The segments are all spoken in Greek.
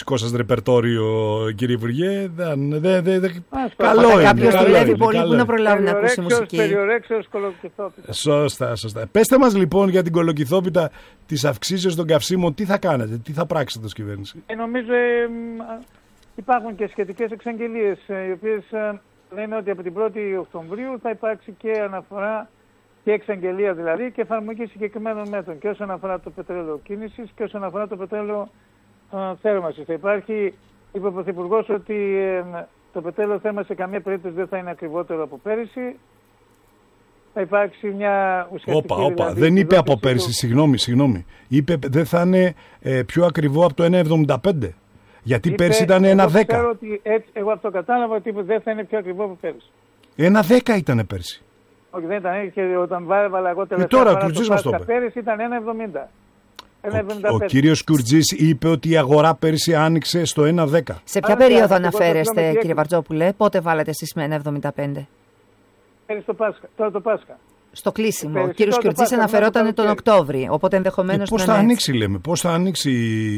μουσικό σας ρεπερτόριο, κύριε Υπουργέ. Καλό είναι. Κάποιος δουλεύει πολύ που να προλάβει να ακούσει μουσική. Περιορέξεως κολοκυθόπιτα. Σωστά. Πέστε μας λοιπόν για την κολοκυθόπιτα της αυξήσεως των καυσίμων, τι θα κάνετε, τι θα πράξετε ως κυβέρνηση. Νομίζω υπάρχουν και σχετικές εξαγγελίες, οι οποίες λένε ότι από την 1η Οκτωβρίου θα υπάρξει και αναφορά και εξαγγελία δηλαδή και εφαρμογή συγκεκριμένων μέτρων και όσον αφορά το πετρέλαιο κίνησης και όσον αφορά το πετρέλαιο θέρμανσης. Θα υπάρχει, είπε ο Πρωθυπουργός, ότι το πετρέλαιο θέρμανσης σε καμία περίπτωση δεν θα είναι ακριβότερο από πέρυσι. Θα υπάρξει μια ουσιαστική δηλαδή, δεν είπε από πέρυσι, συγγνώμη. Είπε δεν θα είναι πιο ακριβό από το 1,75. Γιατί πέρυσι ήταν 1,10. Εγώ αυτό κατάλαβα ότι δεν θα είναι πιο ακριβό από πέρυσι. 1,10 ήταν πέρυσι. Όχι, δεν ήταν. Όταν βάλα εγώ τελευταία τώρα, φορά το Πάσχα πέρυσι ήταν 1,70. Ο κύριος Κουρτζής είπε ότι η αγορά πέρυσι άνοιξε στο 1,10. Σε ποια περίοδο αναφέρεστε, κύριε Βαρτζόπουλε, πότε βάλετε εσείς με 1,75? Πέρυσι το Πάσχα. Στο κλείσιμο. Ο κύριος Κουρτζής αναφερόταν τον Οκτώβρη. Οπότε ενδεχομένως. Πώς θα ανοίξει, λέμε, πώς θα ανοίξει.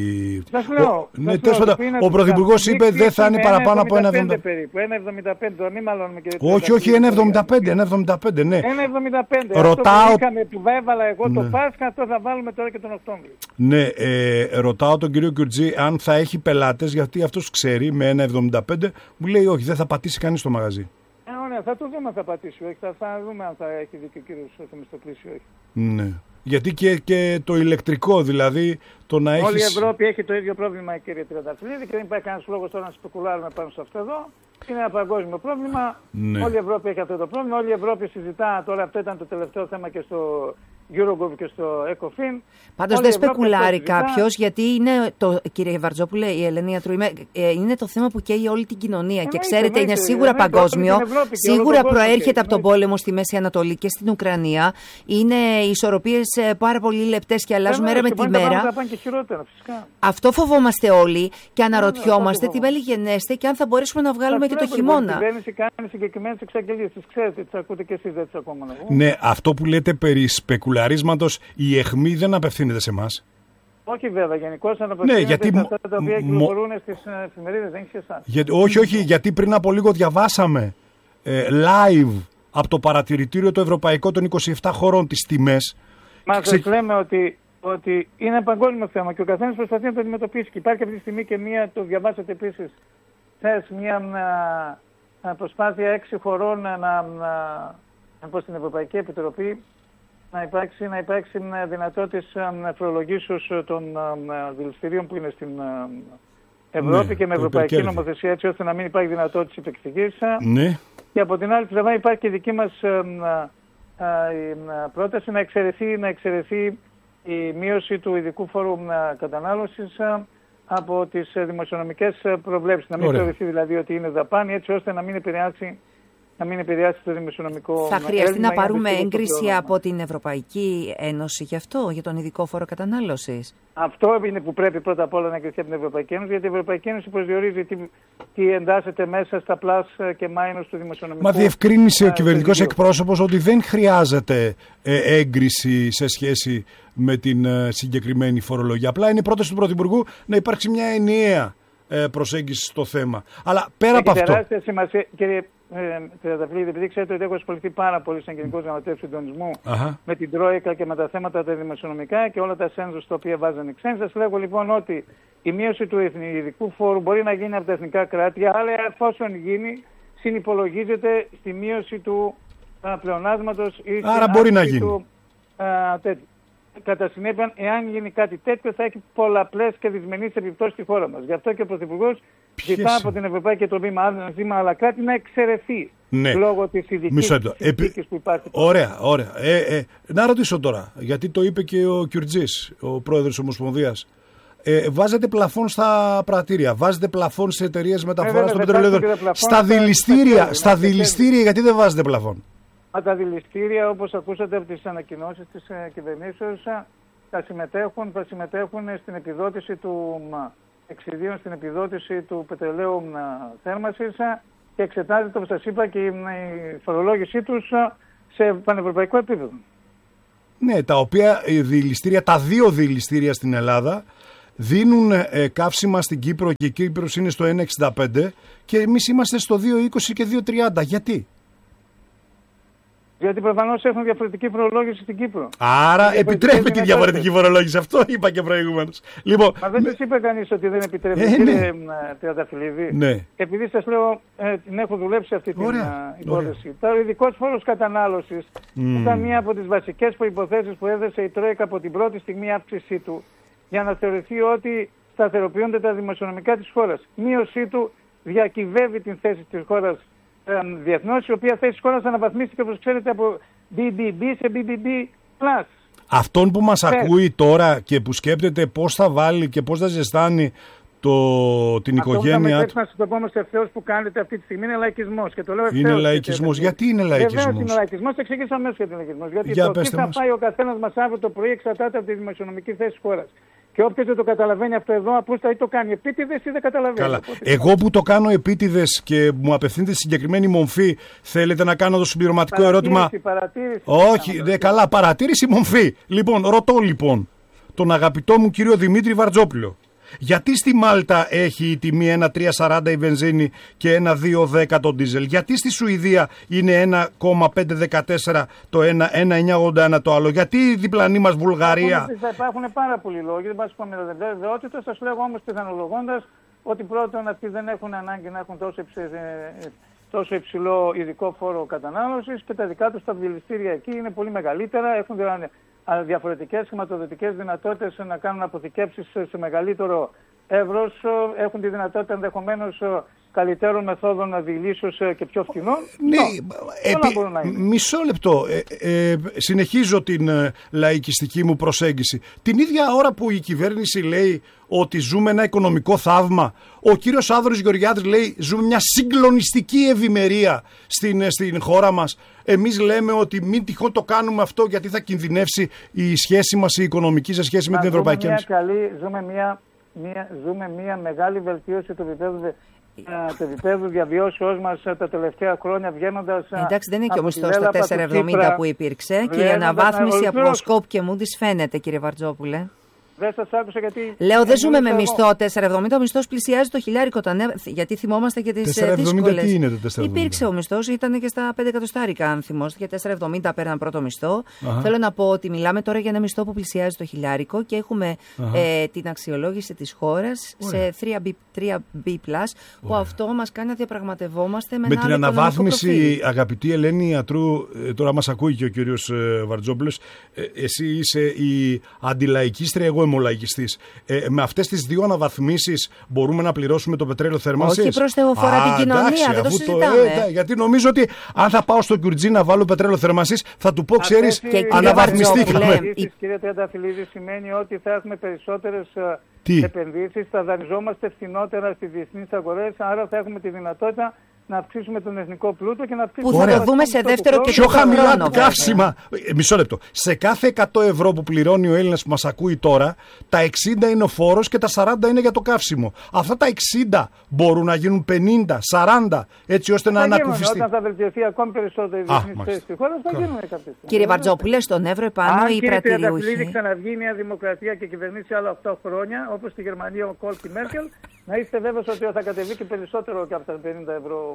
Ο Πρωθυπουργός είπε δεν θα είναι παραπάνω από 1,75. 1,75, μην μαλώνουμε κύριε. Όχι, 1,75, ναι. 1,75. Ρωτάω. Που έβαλα εγώ το Πάσχα, αυτό θα βάλουμε τώρα και τον Οκτώβριο. Ναι, ρωτάω τον κύριο Κουρτζή αν θα έχει πελάτες, γιατί αυτός ξέρει με 1,75, μου λέει όχι, δεν θα πατήσει κανείς στο μαγαζί. Ναι, θα το δούμε αν θα πατήσει, όχι. Θα δούμε αν θα έχει δίκιο ο κύριος Θεμιστοκλής ή όχι. Ναι. Γιατί και το ηλεκτρικό, δηλαδή το να έχεις... Όλη η Ευρώπη έχει το ίδιο πρόβλημα, κύριε Τριανταφυλλίδη, και δεν υπάρχει κανένας λόγος τώρα να σπεκουλάρουμε πάνω σε αυτό εδώ. Είναι ένα παγκόσμιο πρόβλημα. Ναι. Όλη η Ευρώπη έχει αυτό το πρόβλημα. Όλη η Ευρώπη συζητά, τώρα αυτό ήταν το τελευταίο θέμα και στο Eurogov και στο ECOFIN. Πάντως δεν σπεκουλάρει κάποιος, γιατί είναι κύριε Βαρτζόπουλε, η Ελένη Ιατρού, είναι το θέμα που καίει όλη την κοινωνία. Και ξέρετε, είναι σίγουρα παγκόσμιο. Σίγουρα προέρχεται από τον πόλεμο στη Μέση Ανατολή και στην Ουκρανία. Είναι ισορροπίες πάρα πολύ λεπτές και αλλάζουν μέρα με τη μέρα. Αυτό φοβόμαστε όλοι και αναρωτιόμαστε τι μέλη γενέστε και αν θα μπορέσουμε να βγάλουμε και το χειμώνα. Η κυβέρνηση κάνει συγκεκριμένες εξαγγελίες. Τις ξέρετε, τις ακούτε και εσείς, δεν τις ακόμα. Ναι, αυτό που λέτε περί σπεκουλαρίσματος, η αιχμή δεν απευθύνεται σε εμάς. Όχι βέβαια, γενικώς αναπευθύνεται σε αυτά τα οποία κυκλοφορούν στις εφημερίδες, δεν έχει εσάς. Όχι, γιατί πριν από λίγο διαβάσαμε live από το παρατηρητήριο το ευρωπαϊκό των 27 χωρών τις τιμές. Μας λέμε ότι είναι ένα παγκόσμιο θέμα και ο καθένας προσπαθεί να το αντιμετωπίσει. Και υπάρχει αυτή τη στιγμή και μία, το διαβάσατε επίσης, μια προσπάθεια 6 χωρών να πω στην Ευρωπαϊκή Επιτροπή να υπάρξει δυνατότητα φορολογήσεως των δηληστηρίων που είναι στην Ευρώπη, ναι, και με ευρωπαϊκή νομοθεσία, έτσι ώστε να μην υπάρχει δυνατότητα υπεξηγής. Ναι. Και από την άλλη πλευρά υπάρχει και δική μας πρόταση να εξαιρεθεί η μείωση του ειδικού φόρου κατανάλωσης από τις δημοσιονομικές προβλέψεις. Να μην θεωρηθεί δηλαδή ότι είναι δαπάνη, έτσι ώστε να μην επηρεάσει το δημοσιονομικό. Θα χρειαστεί να πάρουμε έγκριση από την Ευρωπαϊκή Ένωση γι' αυτό, για τον ειδικό φόρο κατανάλωσης. Αυτό είναι που πρέπει πρώτα απ' όλα να εγκριθεί από την Ευρωπαϊκή Ένωση, γιατί η Ευρωπαϊκή Ένωση προσδιορίζει τι εντάσσεται μέσα στα πλάς και μάινους του δημοσιονομικού. Μα διευκρίνησε ο κυβερνητικός εκπρόσωπος ότι δεν χρειάζεται έγκριση σε σχέση με την συγκεκριμένη φορολογία. Απλά είναι η πρόταση του Πρωθυπουργού να υπάρξει μια ενιαία προσέγγιση στο θέμα. Αλλά πέρα από αυτό. Έχει τεράστια σημασία, κύριε Τριανταφυλλίδη, επειδή ξέρετε ότι έχω ασχοληθεί πάρα πολύ σαν Γενικός Γραμματέας Συντονισμού με την Τρόικα και με τα θέματα τα δημοσιονομικά και όλα τα σένσους τα οποία βάζανε ξένοι. Σας λέγω λοιπόν ότι η μείωση του ειδικού φόρου μπορεί να γίνει από τα εθνικά κράτη, αλλά εφόσον γίνει, συνυπολογίζεται στη μείωση του πλεονάσματος ή άρα μπορεί να γίνει. Κατά συνέπεια, εάν γίνει κάτι τέτοιο, θα έχει πολλαπλές και δυσμενείς επιπτώσεις στη χώρα μας. Γι' αυτό και ο Πρωθυπουργός ζητά από την Ευρωπαϊκή Επιτροπή με άλλα κράτη να εξαιρεθεί, ναι, λόγω της ειδικής συνθήκης που υπάρχει. Ωραία. Να ρωτήσω τώρα, γιατί το είπε και ο Κιουρτζής, ο πρόεδρος της Ομοσπονδίας. Βάζετε πλαφόν στα πρατήρια, βάζετε πλαφόν σε εταιρείες μεταφοράς των πετρελαίων. Στα δηληστήρια, γιατί δεν βάζετε πλαφόν? Τα δηληστήρια, όπως ακούσατε από τις ανακοινώσεις της κυβερνήσεως, θα συμμετέχουν στην επιδότηση του εξιδίων, στην επιδότηση του πετρελαίου θέρμανσης και εξετάζεται, όπως σας είπα, και η φορολόγησή τους σε πανευρωπαϊκό επίπεδο. Ναι, τα οποία τα 2 δηληστήρια στην Ελλάδα δίνουν καύσιμα στην Κύπρο και η Κύπρος είναι στο 1,65 και εμείς είμαστε στο 2,20 και 2,30. Γιατί? Γιατί προφανώς έχουν διαφορετική φορολόγηση στην Κύπρο. Άρα επιτρέπει τη διαφορετική φορολόγηση. Αυτό είπα και προηγουμένως. Λοιπόν, μα δεν σας είπε κανείς ότι δεν επιτρέπει, κύριε Τριανταφυλλίδη. Ναι. Επειδή σας λέω, την έχω δουλέψει αυτή την υπόθεση. Τώρα, ο ειδικός φόρος κατανάλωσης ήταν μία από τις βασικές προϋποθέσεις που έδεσε η Τρόικα από την πρώτη στιγμή αύξησή του για να θεωρηθεί ότι σταθεροποιούνται τα δημοσιονομικά της χώρας. Μείωσή του διακυβεύει την θέση της χώρας διεθνώς, η οποία θέση της χώρας αναβαθμίστηκε, όπως ξέρετε, από BBB σε BBB+. Αυτόν που μας ακούει τώρα και που σκέπτεται πώς θα βάλει και πώς θα ζεστάνει την οικογένειά του. Να σας το πω όμως ευθέως που κάνετε αυτή τη στιγμή είναι λαϊκισμός. Και το λέω είναι λαϊκισμός. Γιατί είναι λαϊκισμός? Βεβαίως είναι λαϊκισμός. Θα εξηγήσω αμέσως γιατί είναι λαϊκισμός. Γιατί για το τι θα πάει ο καθένας μας αύριο το πρωί εξαρτάται από τη δημοσιονομική θέση της χώρας. Και όποιος δεν το καταλαβαίνει αυτό εδώ, απλούστατα ή το κάνει επίτηδες ή δεν καταλαβαίνει. Καλά. Εγώ που το κάνω επίτηδες και μου απευθύνεται συγκεκριμένη μορφή, θέλετε να κάνω το συμπληρωματικό ερώτημα? Παρατήρηση. Όχι, καλά, παρατήρηση μορφή. Λοιπόν, ρωτώ λοιπόν τον αγαπητό μου κύριο Δημήτρη Βαρτζόπουλο. Γιατί στη Μάλτα έχει η τιμή 1,340 η βενζίνη και 1,210 το ντίζελ? Γιατί στη Σουηδία είναι 1,514 το ένα, 1,981 το άλλο? Γιατί η διπλανή μας Βουλγαρία? Θα υπάρχουν πάρα πολλοί λόγοι, δεν πας πω με βεβαιότητα. Σας λέγω όμως πιθανολογώντας ότι πρώτον αυτοί δεν έχουν ανάγκη να έχουν τόσο υψηλό ειδικό φόρο κατανάλωσης και τα δικά τους τα δηληστήρια εκεί είναι πολύ μεγαλύτερα, έχουν διαφορετικές χρηματοδοτικές δυνατότητες να κάνουν αποθηκεύσεις σε μεγαλύτερο εύρος, έχουν τη δυνατότητα ενδεχομένως καλύτερων μεθόδων διηλύσεως και πιο φθηνών. Ναι, μισό λεπτό. Συνεχίζω την λαϊκιστική μου προσέγγιση. Την ίδια ώρα που η κυβέρνηση λέει ότι ζούμε ένα οικονομικό θαύμα, ο κύριος Άδωρης Γεωργιάδης λέει ζούμε μια συγκλονιστική ευημερία στην χώρα μας. Εμείς λέμε ότι μην τυχόν το κάνουμε αυτό γιατί θα κινδυνεύσει η σχέση μας η οικονομική σε σχέση με την Ευρωπαϊκή Ένωση. Ζούμε μια μεγάλη βελτίωση του επίπεδου διαβιώσεως μας τα τελευταία χρόνια βγαίνοντας. Εντάξει, δεν είναι και ο μισθός στα 4,70 που υπήρξε και η αναβάθμιση από Σκόπ και Μούντις φαίνεται, κύριε Βαρτζόπουλε. Δεν σας άκουσα γιατί. Λέω δεν ζούμε με μισθό 4,70. Ο μισθός πλησιάζει το χιλιάρικο. Γιατί θυμόμαστε και τις δύσκολες. Τι είναι το 4,70? Υπήρξε ο μισθός, ήταν και στα 5 εκατοστάρικα, αν θυμόστε. Για 4,70 πέραν πρώτο μισθό. Θέλω να πω ότι μιλάμε τώρα για ένα μισθό που πλησιάζει το χιλιάρικο και έχουμε την αξιολόγηση της χώρας σε 3B+, που αυτό μας κάνει να διαπραγματευόμαστε με την αναβάθμιση, αγαπητή Ελένη Ιατρού, τώρα μας ακούει και ο κύριος Βαρτζόπουλος, εσύ είσαι η αντιλαϊκίστρια, εγώ είμαι ο λαϊκιστής. Με αυτές τις δύο αναβαθμίσεις μπορούμε να πληρώσουμε το πετρέλαιο θέρμανσης? Όχι, προς Θεού, φορά την κοινωνία, δεν το συζητάμε. Γιατί νομίζω ότι αν θα πάω στο Κιουρτζή να βάλω πετρέλαιο θέρμανσης, θα του πω, ξέρεις, αναβαθμιστήκαμε. Κύριε Τριανταφυλλίδη, σημαίνει ότι θα έχουμε περισσότερες επενδύσεις, θα δανειζόμαστε φθηνότερα στις διεθνείς αγορές, άρα θα έχουμε τη δυνατότητα να αυξήσουμε τον εθνικό πλούτο και να αυξήσουμε. Που θα το δούμε σε δεύτερο και πιο χαμηλά καύσιμα. Μισό λεπτό. Σε κάθε 100 ευρώ που πληρώνει ο Έλληνας που μας ακούει τώρα, τα 60 είναι ο φόρος και τα 40 είναι για το καύσιμο. Αυτά τα 60 μπορούν να γίνουν 50, 40, έτσι ώστε να ανακουφιστεί. Όταν θα βελτιωθεί ακόμη περισσότερο η διεθνής θέση στη χώρα, θα γίνουν κάποιες. Κύριε Βαρτζόπουλε, στον Εύρο επάνω οι πρατηριούχοι. Αν ξαναβγεί η Νέα Δημοκρατία και κυβερνήσει άλλα 8 χρόνια, όπως στη Γερμανία ο Κόλ και η Μέρκελ, να είστε βέβαιος ότι θα κατεβεί και περισσότερο και από τα 50 ευρώ.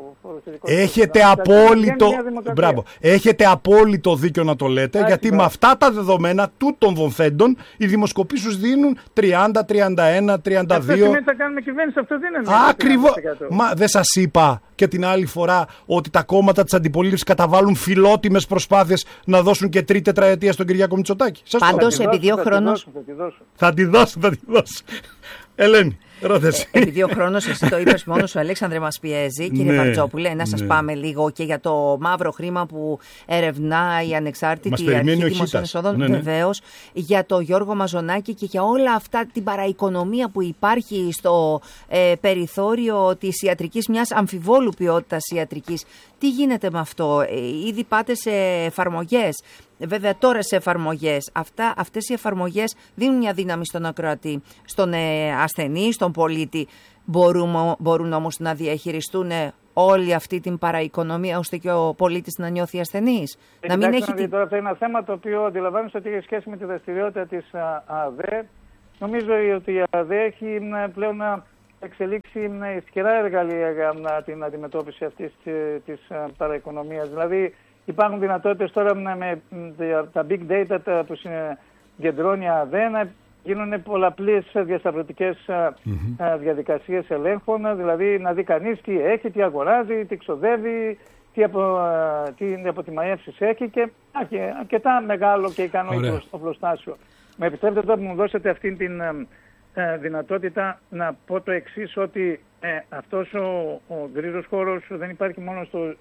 Έχετε απόλυτο δίκιο να το λέτε, γιατί με αυτά τα δεδομένα τούτων δοθέντων οι δημοσκοπήσεις δίνουν 30, 31, 32. Αυτό σημαίνει θα κάνουμε κυβέρνηση, αυτό δεν είναι. Ακριβώς. Μα δεν σας είπα και την άλλη φορά ότι τα κόμματα της αντιπολίτευσης καταβάλουν φιλότιμες προσπάθειες να δώσουν και τρίτη τετραετία στον Κυριάκο Μητσοτάκη? Πάντως επειδή ο χρόνος. Θα τη δώσω. Ελένη. Επειδή ο χρόνος, εσύ το είπες μόνος σου, Αλέξανδρε, μας πιέζει, κύριε Βαρτζόπουλε, να σας πάμε λίγο και για το μαύρο χρήμα που ερευνά η ανεξάρτητη αρχή δημοσίων εσόδων, βεβαίως, για το Γιώργο Μαζονάκη και για όλα αυτά την παραοικονομία που υπάρχει στο περιθώριο της ιατρικής, μιας αμφιβόλου ποιότητας ιατρικής. Τι γίνεται με αυτό? Ήδη πάτε σε εφαρμογές. Βέβαια τώρα σε εφαρμογές. Αυτές οι εφαρμογές δίνουν μια δύναμη στον ακροατή, στον ασθενή, στον πολίτη. Μπορούν όμως να διαχειριστούν όλη αυτή την παραοικονομία ώστε και ο πολίτης να νιώθει ασθενής? Να μην έχει. Τώρα αυτό είναι ένα θέμα το οποίο αντιλαμβάνεστε ότι έχει σχέση με τη δραστηριότητα της ΑΔΕ νομίζω ότι η ΑΔΕ έχει πλέον εξελίξει ισχυρά εργαλεία για την αντιμετώπιση αυτής της παραοικονομίας. Δηλαδή υπάρχουν δυνατότητες τώρα με τα big data που συγκεντρώνει η ΑΔΕ να γίνουν πολλαπλές διασταυρωτικές διαδικασίες ελέγχων, δηλαδή να δει κανείς τι έχει, τι αγοράζει, τι ξοδεύει, τι αποτιμαεύσεις έχει και αρκετά μεγάλο και ικανό οπλοστάσιο. Με επιτρέπετε τώρα που μου δώσετε αυτή την δυνατότητα να πω το εξής, ότι αυτός ο γκρίζος χώρος δεν υπάρχει μόνο στο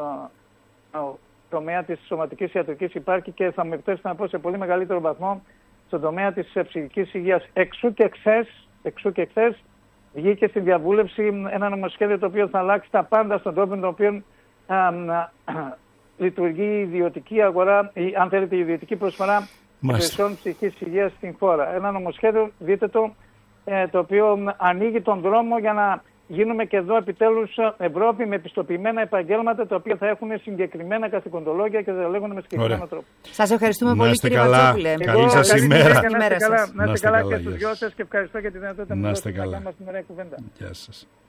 τομέα της σωματικής ιατρικής, υπάρχει και θα μου επιτρέψετε να πω σε πολύ μεγαλύτερο βαθμό στον τομέα της ψυχικής υγείας. Εξού και χθες βγήκε στη διαβούλευση ένα νομοσχέδιο το οποίο θα αλλάξει τα πάντα στον τρόπο τον οποίο λειτουργεί η ιδιωτική αγορά, ή αν θέλετε η ιδιωτική προσφορά υπηρεσιών ψυχικής υγείας στην χώρα. Ένα νομοσχέδιο, δείτε το οποίο ανοίγει τον δρόμο για να γίνουμε και εδώ επιτέλους Ευρώπη με επιστοποιημένα επαγγέλματα τα οποία θα έχουν συγκεκριμένα καθηκοντολόγια και θα λέγονται με συγκεκριμένο τρόπο. Σας ευχαριστούμε πολύ, κύριε Βαρτζόπουλε. Καλή σας ημέρα. Να είστε καλά και στους δυο σας και ευχαριστώ για τη δυνατότητα που μου δώσετε να κάνουμε στην ωραία κουβέντα. Γεια σας.